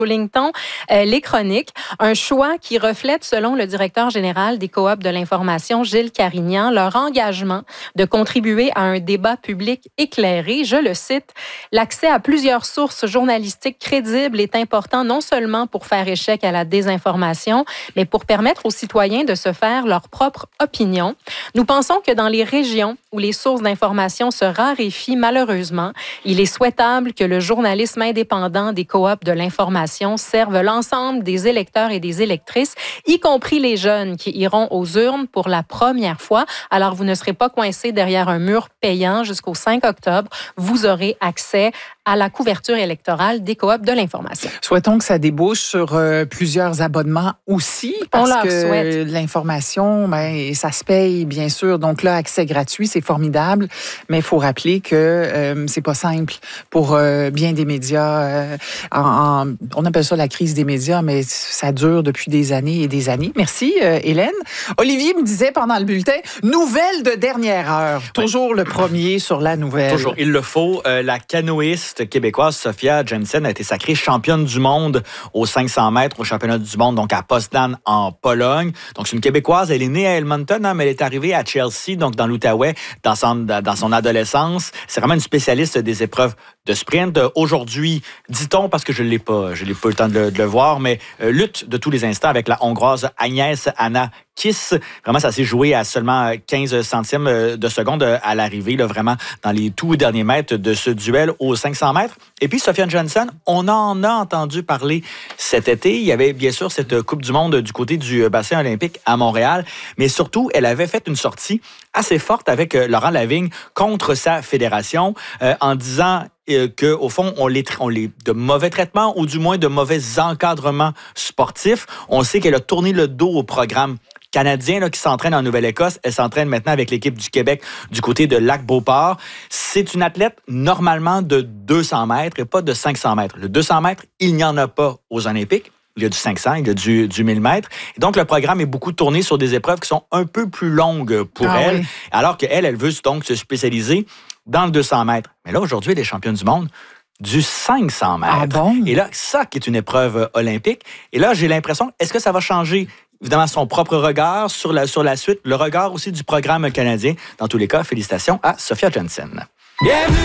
souligne-t-on les chroniques. Un choix qui reflète, selon le directeur général des Coops de l'information, Gilles Carignan, leur engagement de contribuer à un débat public éclairé. Je le cite, « L'accès à plusieurs sources journalistiques crédibles est important non seulement pour faire échec à la désinformation, mais pour permettre aux citoyens de se faire leur propre opinion. Nous pensons que dans les régions où les sources d'information se raréfient malheureusement, il est souhaitable que le journalisme indépendant des Coops de l'information serve l'ensemble des électeurs et des électrices, y compris les jeunes qui iront aux urnes pour la première fois. Alors, vous ne serez pas coincés derrière un mur payant jusqu'au 5 octobre. Vous aurez accès à la couverture électorale des Coops de l'information. » Souhaitons que ça débouche sur plusieurs abonnements aussi, parce que l'information, ça se paye, bien sûr. Donc là, accès gratuit, c'est formidable, mais il faut rappeler que c'est pas simple pour bien des médias. On appelle ça la crise des médias, mais ça dure depuis des années et des années. Merci, Hélène. Olivier me disait pendant le bulletin, nouvelle de dernière heure. Toujours le premier sur la nouvelle. Toujours, il le faut. La canoïste québécoise Sophia Jensen a été sacrée championne du monde aux 500 mètres au championnat du monde, donc à Poznan, en Pologne. Donc, c'est une Québécoise. Elle est née à Edmonton, mais elle est arrivée à Chelsea, donc dans l'Outaouais, dans son adolescence. C'est vraiment une spécialiste des épreuves de sprint. Aujourd'hui, dit-on, parce que je l'ai pas eu le temps de le voir, mais lutte de tous les instants avec la Hongroise Agnès Anna Kiss. Vraiment, ça s'est joué à seulement 15 centièmes de seconde à l'arrivée, là, vraiment dans les tout derniers mètres de ce duel aux 500 mètres. Et puis, Sophia Jensen, on en a entendu parler cet été. Il y avait bien sûr cette Coupe du monde du côté du bassin olympique à Montréal, mais surtout, elle avait fait une sortie assez forte avec Laurent Lavigne contre sa fédération en disant qu'au fond, on les de mauvais traitements ou du moins de mauvais encadrements sportifs. On sait qu'elle a tourné le dos au programme canadien là, qui s'entraîne en Nouvelle-Écosse. Elle s'entraîne maintenant avec l'équipe du Québec du côté de Lac-Beauport. C'est une athlète normalement de 200 mètres et pas de 500 mètres. Le 200 mètres, il n'y en a pas aux Olympiques. Il y a du 500, il y a du 1000 mètres. Et donc, le programme est beaucoup tourné sur des épreuves qui sont un peu plus longues pour elle, oui. Alors qu'elle veut donc se spécialiser dans le 200 mètres. Mais là, aujourd'hui, elle est championne du monde du 500 mètres. Ah bon? Et là, ça qui est une épreuve olympique. Et là, j'ai l'impression, est-ce que ça va changer évidemment son propre regard sur la suite, le regard aussi du programme canadien? Dans tous les cas, félicitations à Sophia Jensen. Bienvenue!